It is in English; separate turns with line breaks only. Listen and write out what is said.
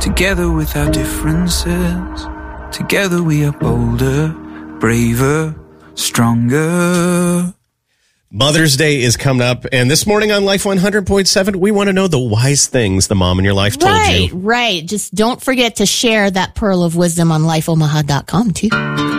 Together with our differences, together we are bolder, braver, stronger.
Mother's Day is coming up, and this morning on Life 100.7, we want to know the wise things the mom in your life told you.
Right. Just don't forget to share that pearl of wisdom on lifeomaha.com, too.